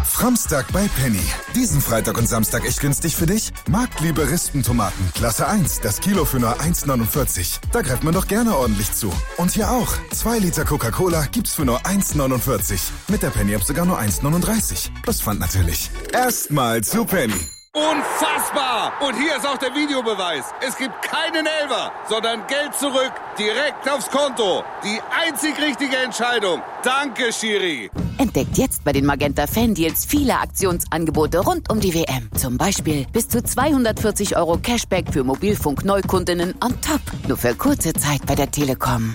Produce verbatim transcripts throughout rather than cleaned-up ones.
Framstag bei Penny. Diesen Freitag und Samstag echt günstig für dich? Marktliebe Rispentomaten, Klasse eins, das Kilo für nur eins neunundvierzig. Da greift man doch gerne ordentlich zu. Und hier auch. zwei Liter Coca-Cola gibt's für nur eins neunundvierzig. Mit der Penny-App sogar nur eins neununddreißig. Plus Pfand natürlich. Erstmal zu Penny. Unfassbar! Und hier ist auch der Videobeweis. Es gibt keinen Elfer, sondern Geld zurück, direkt aufs Konto. Die einzig richtige Entscheidung. Danke, Schiri. Entdeckt jetzt bei den Magenta Fan-Deals viele Aktionsangebote rund um die W M. Zum Beispiel bis zu zweihundertvierzig Euro Cashback für Mobilfunk-Neukundinnen on top. Nur für kurze Zeit bei der Telekom.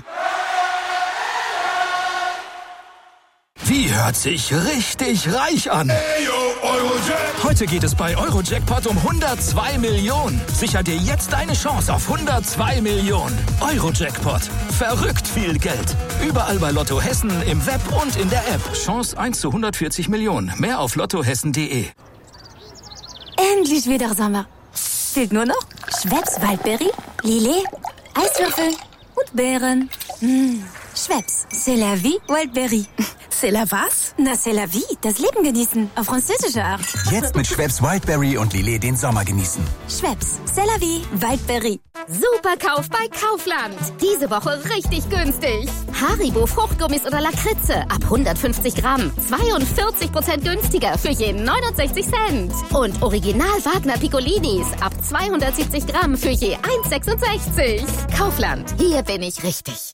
Die hört sich richtig reich an. Hey, yo, Eurojackpot. Heute geht es bei Eurojackpot um hundertzwei Millionen. Sicher dir jetzt deine Chance auf hundertzwei Millionen. Eurojackpot. Verrückt viel Geld. Überall bei Lotto Hessen, im Web und in der App. Chance eins zu hundertvierzig Millionen. Mehr auf lottohessen punkt de. Endlich wieder Sommer. Fehlt nur noch Schweppes Waldberry, Lillet, Eiswürfel und Beeren. Mmh. Schweppes, c'est la vie, Wildberry. C'est la was? Na, c'est la vie, das Leben genießen, auf französische Art. Jetzt mit Schweppes Wildberry und Lillet den Sommer genießen. Schweppes, c'est la vie, Wildberry. Superkauf bei Kaufland. Diese Woche richtig günstig. Haribo Fruchtgummis oder Lakritze ab hundertfünfzig Gramm. zweiundvierzig Prozent günstiger für je neunundsechzig Cent. Und Original Wagner Piccolinis ab zweihundertsiebzig Gramm für je eins sechsundsechzig. Kaufland, hier bin ich richtig.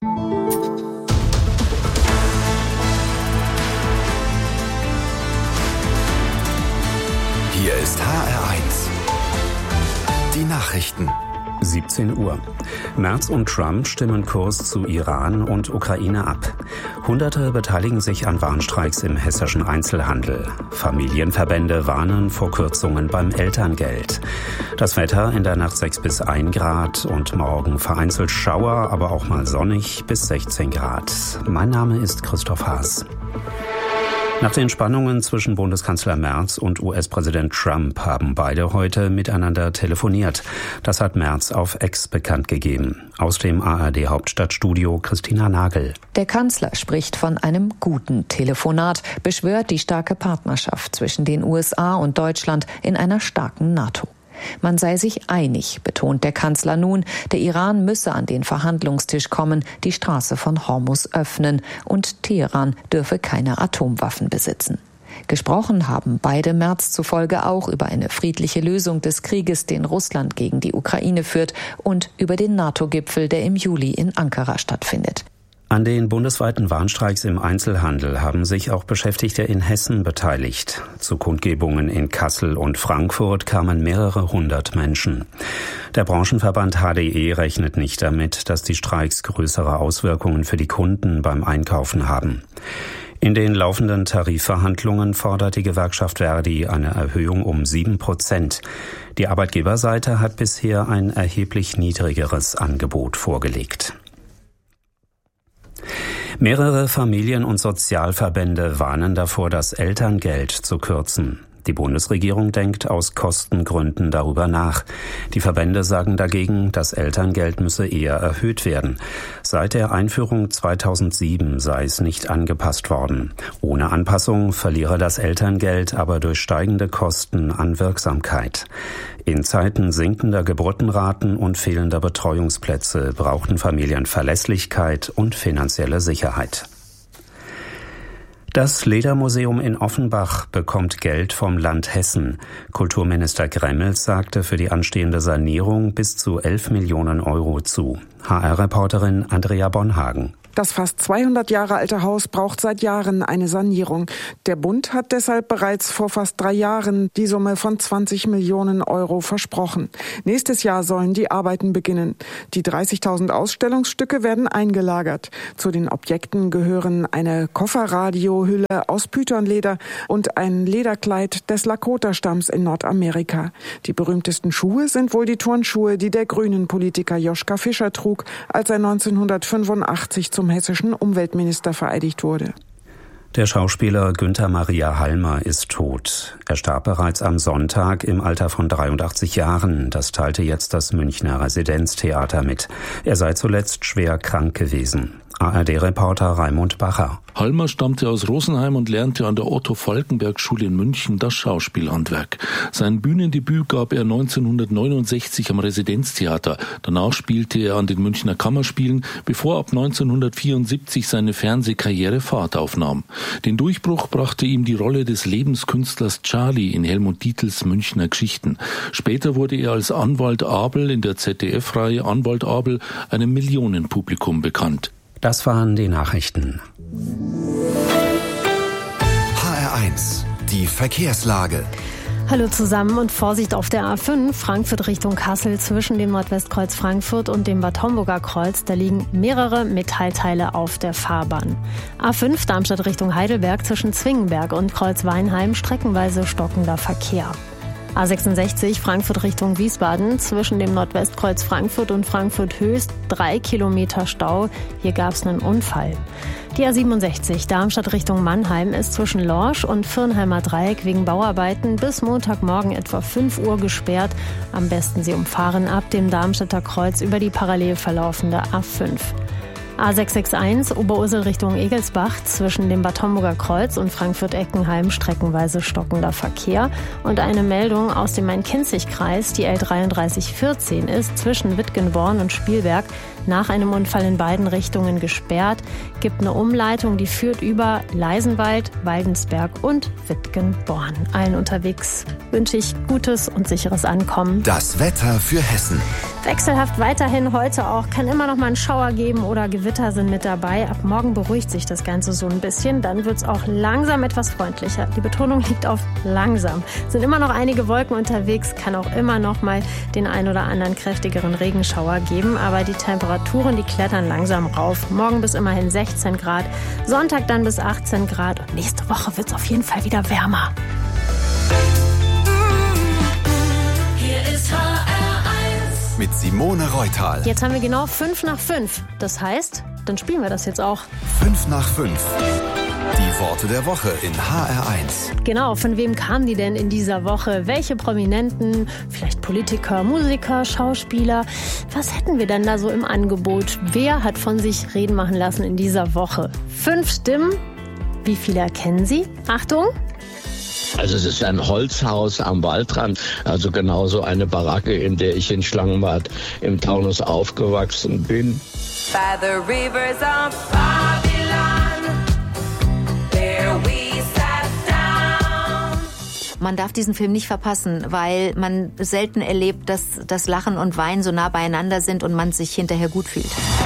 Hier ist H R eins. Die Nachrichten. siebzehn Uhr. Merz und Trump stimmen Kurs zu Iran und Ukraine ab. Hunderte beteiligen sich an Warnstreiks im hessischen Einzelhandel. Familienverbände warnen vor Kürzungen beim Elterngeld. Das Wetter in der Nacht sechs bis ein Grad und morgen vereinzelt Schauer, aber auch mal sonnig bis sechzehn Grad. Mein Name ist Christoph Haas. Nach den Spannungen zwischen Bundeskanzler Merz und U S-Präsident Trump haben beide heute miteinander telefoniert. Das hat Merz auf X bekannt gegeben. Aus dem A R D-Hauptstadtstudio Christina Nagel. Der Kanzler spricht von einem guten Telefonat, beschwört die starke Partnerschaft zwischen den U S A und Deutschland in einer starken NATO. Man sei sich einig, betont der Kanzler nun, der Iran müsse an den Verhandlungstisch kommen, die Straße von Hormuz öffnen und Teheran dürfe keine Atomwaffen besitzen. Gesprochen haben beide Merz zufolge auch über eine friedliche Lösung des Krieges, den Russland gegen die Ukraine führt, und über den NATO-Gipfel, der im Juli in Ankara stattfindet. An den bundesweiten Warnstreiks im Einzelhandel haben sich auch Beschäftigte in Hessen beteiligt. Zu Kundgebungen in Kassel und Frankfurt kamen mehrere hundert Menschen. Der Branchenverband H D E rechnet nicht damit, dass die Streiks größere Auswirkungen für die Kunden beim Einkaufen haben. In den laufenden Tarifverhandlungen fordert die Gewerkschaft Verdi eine Erhöhung um sieben Prozent. Die Arbeitgeberseite hat bisher ein erheblich niedrigeres Angebot vorgelegt. Mehrere Familien- und Sozialverbände warnen davor, das Elterngeld zu kürzen. Die Bundesregierung denkt aus Kostengründen darüber nach. Die Verbände sagen dagegen, das Elterngeld müsse eher erhöht werden. Seit der Einführung zweitausendsieben sei es nicht angepasst worden. Ohne Anpassung verliere das Elterngeld aber durch steigende Kosten an Wirksamkeit. In Zeiten sinkender Geburtenraten und fehlender Betreuungsplätze brauchten Familien Verlässlichkeit und finanzielle Sicherheit. Das Ledermuseum in Offenbach bekommt Geld vom Land Hessen. Kulturminister Gremmels sagte für die anstehende Sanierung bis zu elf Millionen Euro zu. H R-Reporterin Andrea Bonhagen. Das fast zweihundert Jahre alte Haus braucht seit Jahren eine Sanierung. Der Bund hat deshalb bereits vor fast drei Jahren die Summe von zwanzig Millionen Euro versprochen. Nächstes Jahr sollen die Arbeiten beginnen. Die dreißigtausend Ausstellungsstücke werden eingelagert. Zu den Objekten gehören eine Kofferradiohülle aus Pythonleder und ein Lederkleid des Lakota-Stamms in Nordamerika. Die berühmtesten Schuhe sind wohl die Turnschuhe, die der Grünen-Politiker Joschka Fischer trug, als er neunzehnhundertfünfundachtzig zum hessischen Umweltminister vereidigt wurde. Der Schauspieler Günther Maria Halmer ist tot. Er starb bereits am Sonntag im Alter von dreiundachtzig Jahren. Das teilte jetzt das Münchner Residenztheater mit. Er sei zuletzt schwer krank gewesen. A R D-Reporter Raimund Bacher. Halmer stammte aus Rosenheim und lernte an der Otto-Falckenberg-Schule in München das Schauspielhandwerk. Sein Bühnendebüt gab er neunzehnhundertneunundsechzig am Residenztheater. Danach spielte er an den Münchner Kammerspielen, bevor ab neunzehnhundertvierundsiebzig seine Fernsehkarriere Fahrt aufnahm. Den Durchbruch brachte ihm die Rolle des Lebenskünstlers Charlie in Helmut Dietls Münchner Geschichten. Später wurde er als Anwalt Abel in der Z D F-Reihe Anwalt Abel einem Millionenpublikum bekannt. Das waren die Nachrichten. H R eins, die Verkehrslage. Hallo zusammen und Vorsicht auf der A fünf, Frankfurt Richtung Kassel zwischen dem Nordwestkreuz Frankfurt und dem Bad Homburger Kreuz. Da liegen mehrere Metallteile auf der Fahrbahn. A fünf, Darmstadt Richtung Heidelberg zwischen Zwingenberg und Kreuz Weinheim, streckenweise stockender Verkehr. A sechsundsechzig, Frankfurt Richtung Wiesbaden, zwischen dem Nordwestkreuz Frankfurt und Frankfurt Höchst, drei Kilometer Stau. Hier gab es einen Unfall. Die A siebenundsechzig, Darmstadt Richtung Mannheim, ist zwischen Lorsch und Firnheimer Dreieck wegen Bauarbeiten bis Montagmorgen etwa fünf Uhr gesperrt. Am besten Sie umfahren ab dem Darmstädter Kreuz über die parallel verlaufende A fünf. A sechshundereinundsechzig, Oberursel Richtung Egelsbach, zwischen dem Bad Homburger Kreuz und Frankfurt-Eckenheim streckenweise stockender Verkehr. Und eine Meldung aus dem Main-Kinzig-Kreis, die L dreiunddreißig vierzehn ist zwischen Wittgenborn und Spielberg nach einem Unfall in beiden Richtungen gesperrt. Gibt eine Umleitung, die führt über Leisenwald, Waldensberg und Wittgenborn. Allen unterwegs wünsche ich gutes und sicheres Ankommen. Das Wetter für Hessen. Wechselhaft weiterhin heute auch. Kann immer noch mal einen Schauer geben oder Gewitter sind mit dabei. Ab morgen beruhigt sich das Ganze so ein bisschen. Dann wird es auch langsam etwas freundlicher. Die Betonung liegt auf langsam. Sind immer noch einige Wolken unterwegs. Kann auch immer noch mal den ein oder anderen kräftigeren Regenschauer geben. Aber die Temperaturen, die klettern langsam rauf. Morgen bis immerhin sechzehn Grad. Sonntag dann bis achtzehn Grad. Und nächste Woche wird es auf jeden Fall wieder wärmer. Hier ist H R eins mit Simone Reutal. Jetzt haben wir genau fünf nach fünf. Das heißt, dann spielen wir das jetzt auch. fünf nach fünf. Die Worte der Woche in H R eins. Genau, von wem kamen die denn in dieser Woche? Welche Prominenten, vielleicht Politiker, Musiker, Schauspieler? Was hätten wir denn da so im Angebot? Wer hat von sich reden machen lassen in dieser Woche? Fünf Stimmen. Wie viele erkennen Sie? Achtung! Also es ist ein Holzhaus am Waldrand, also genauso eine Baracke, in der ich in Schlangenbad im Taunus aufgewachsen bin. By the rivers of Babylon, there we sat down. Man darf diesen Film nicht verpassen, weil man selten erlebt, dass das Lachen und Weinen so nah beieinander sind und man sich hinterher gut fühlt.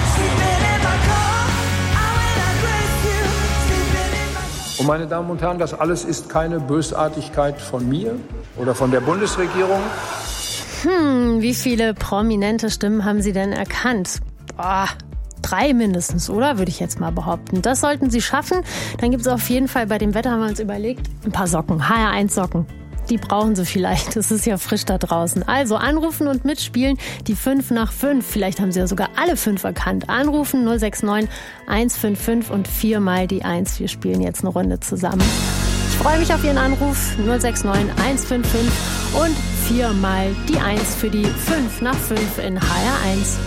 Und meine Damen und Herren, das alles ist keine Bösartigkeit von mir oder von der Bundesregierung. Hm, wie viele prominente Stimmen haben Sie denn erkannt? Boah, drei mindestens, oder? Würde ich jetzt mal behaupten. Das sollten Sie schaffen. Dann gibt es auf jeden Fall, bei dem Wetter haben wir uns überlegt, ein paar Socken, H R eins Socken. Die brauchen Sie vielleicht, es ist ja frisch da draußen. Also anrufen und mitspielen, die fünf nach fünf. Vielleicht haben Sie ja sogar alle fünf erkannt. Anrufen null sechs neun eins fünf fünf und viermal die eins. Wir spielen jetzt eine Runde zusammen. Ich freue mich auf Ihren Anruf null sechs neun eins fünf fünf und viermal die eins für die fünf nach fünf in H R eins.